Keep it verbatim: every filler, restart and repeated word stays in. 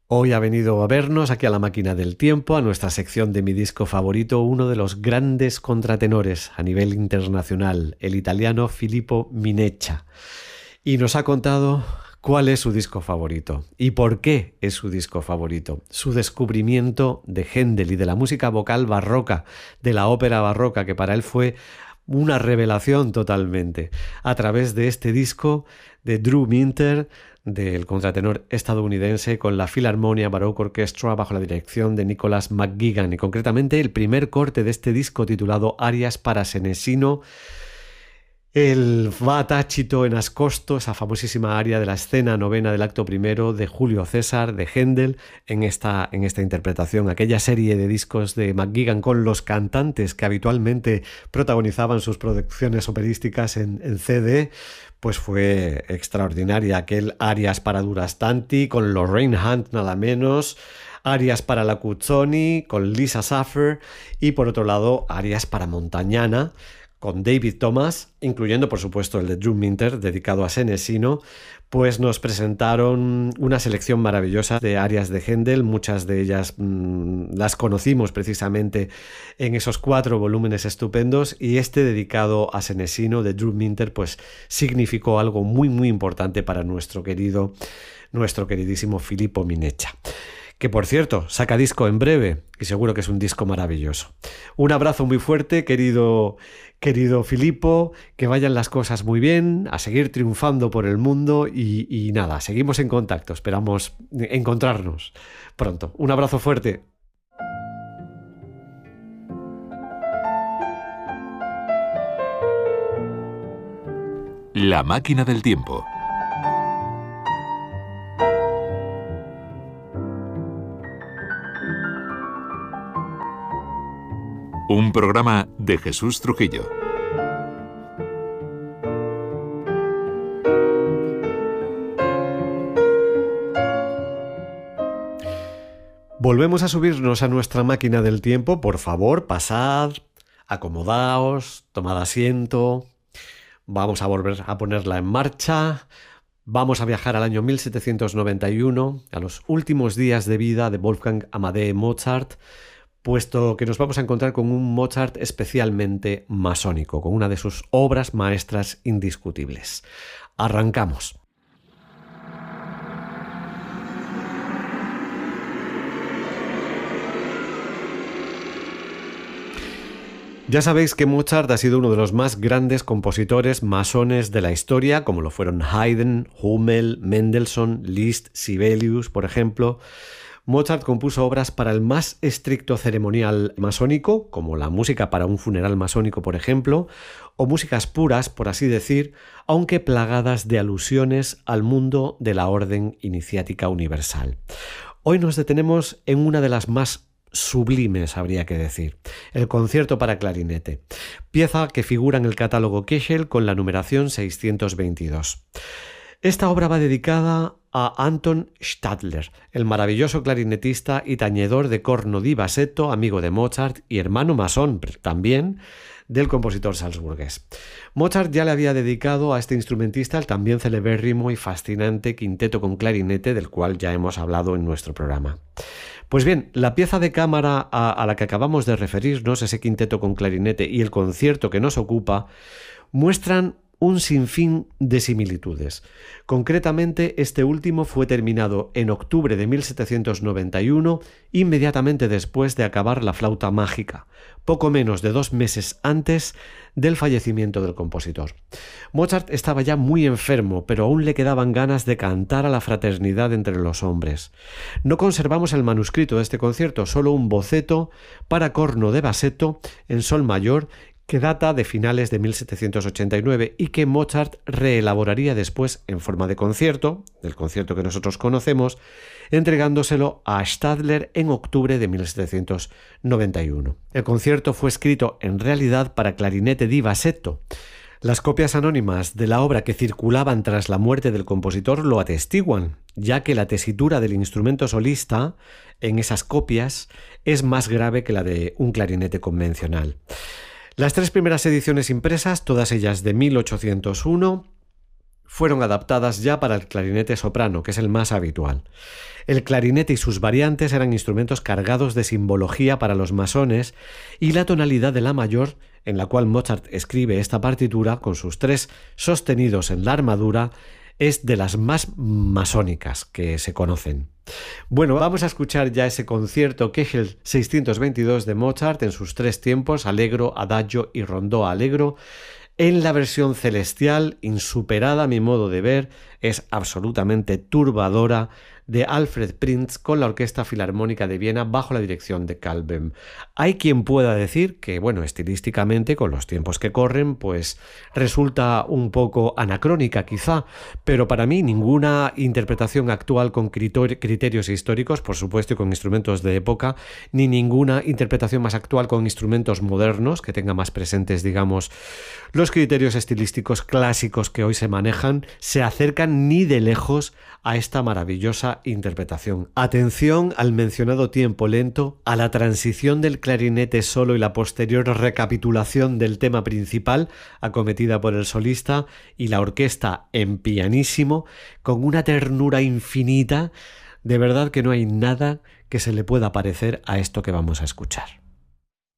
Hoy ha venido a vernos aquí a la Máquina del Tiempo, a nuestra sección de Mi Disco Favorito, uno de los grandes contratenores a nivel internacional, el italiano Filippo Mineccia. Y nos ha contado cuál es su disco favorito y por qué es su disco favorito. Su descubrimiento de Händel y de la música vocal barroca, de la ópera barroca, que para él fue una revelación totalmente, a través de este disco de Drew Minter, del contratenor estadounidense, con la Philharmonia Baroque Orchestra bajo la dirección de Nicholas McGuigan, y concretamente el primer corte de este disco titulado Arias para Senesino, el Va Tácito en Ascosto, esa famosísima aria de la escena novena del acto primero de Julio César de Händel, en esta, en esta interpretación. Aquella serie de discos de McGuigan con los cantantes que habitualmente protagonizaban sus producciones operísticas en, en C D, pues fue extraordinaria. Aquel Arias para Durastanti con Lorraine Hunt nada menos, Arias para la Cuzzoni con Lisa Saffer y por otro lado Arias para Montagnana con David Thomas, incluyendo por supuesto el de Drew Minter dedicado a Senesino. Pues nos presentaron una selección maravillosa de arias de Händel, muchas de ellas mmm, las conocimos precisamente en esos cuatro volúmenes estupendos, y este dedicado a Senesino de Drew Minter pues significó algo muy muy importante para nuestro querido, nuestro queridísimo Filippo Mineccia, que por cierto saca disco en breve y seguro que es un disco maravilloso. Un abrazo muy fuerte, querido, querido Filippo, que vayan las cosas muy bien, a seguir triunfando por el mundo y, y nada, seguimos en contacto, esperamos encontrarnos pronto. Un abrazo fuerte. La Máquina del Tiempo. Un programa de Jesús Trujillo. Volvemos a subirnos a nuestra máquina del tiempo. Por favor, pasad, acomodaos, tomad asiento. Vamos a volver a ponerla en marcha. Vamos a viajar al año mil setecientos noventa y uno, a los últimos días de vida de Wolfgang Amadeus Mozart, puesto que nos vamos a encontrar con un Mozart especialmente masónico, con una de sus obras maestras indiscutibles. Arrancamos. Ya sabéis que Mozart ha sido uno de los más grandes compositores masones de la historia, como lo fueron Haydn, Hummel, Mendelssohn, Liszt, Sibelius, por ejemplo. Mozart compuso obras para el más estricto ceremonial masónico, como la música para un funeral masónico, por ejemplo, o músicas puras, por así decir, aunque plagadas de alusiones al mundo de la orden iniciática universal. Hoy nos detenemos en una de las más sublimes, habría que decir, el concierto para clarinete, pieza que figura en el catálogo Köchel con la numeración seiscientos veintidós. Esta obra va dedicada a Anton Stadler, el maravilloso clarinetista y tañedor de corno di bassetto, amigo de Mozart y hermano masón también del compositor salzburgués. Mozart ya le había dedicado a este instrumentista el también celebérrimo y fascinante quinteto con clarinete, del cual ya hemos hablado en nuestro programa. Pues bien, la pieza de cámara a, a la que acabamos de referirnos, ese quinteto con clarinete y el concierto que nos ocupa, muestran un sinfín de similitudes. Concretamente, este último fue terminado en octubre de mil setecientos noventa y uno, inmediatamente después de acabar La flauta mágica, poco menos de dos meses antes del fallecimiento del compositor. Mozart estaba ya muy enfermo, pero aún le quedaban ganas de cantar a la fraternidad entre los hombres. No conservamos el manuscrito de este concierto, solo un boceto para corno de bassetto en sol mayor, que data de finales de mil setecientos ochenta y nueve y que Mozart reelaboraría después en forma de concierto, del concierto que nosotros conocemos, entregándoselo a Stadler en octubre de mil setecientos noventa y uno. El concierto fue escrito en realidad para clarinete di bassetto. Las copias anónimas de la obra que circulaban tras la muerte del compositor lo atestiguan, ya que la tesitura del instrumento solista en esas copias es más grave que la de un clarinete convencional. Las tres primeras ediciones impresas, todas ellas de mil ochocientos uno, fueron adaptadas ya para el clarinete soprano, que es el más habitual. El clarinete y sus variantes eran instrumentos cargados de simbología para los masones, y la tonalidad de la mayor, en la cual Mozart escribe esta partitura, con sus tres sostenidos en la armadura, es de las más masónicas que se conocen. Bueno, vamos a escuchar ya ese concierto Kegel seiscientos veintidós de Mozart en sus tres tiempos, allegro, adagio y rondó allegro, en la versión celestial, insuperada a mi modo de ver, es absolutamente turbadora, de Alfred Prinz con la Orquesta Filarmónica de Viena bajo la dirección de Karl Böhm. Hay quien pueda decir que, bueno, estilísticamente, con los tiempos que corren, pues resulta un poco anacrónica quizá, pero para mí ninguna interpretación actual con criterios históricos, por supuesto, y con instrumentos de época, ni ninguna interpretación más actual con instrumentos modernos, que tenga más presentes, digamos, los criterios estilísticos clásicos que hoy se manejan, se acercan ni de lejos a esta maravillosa interpretación. Atención al mencionado tiempo lento, a la transición del clarinete solo y la posterior recapitulación del tema principal acometida por el solista y la orquesta en pianísimo con una ternura infinita. De verdad que no hay nada que se le pueda parecer a esto que vamos a escuchar.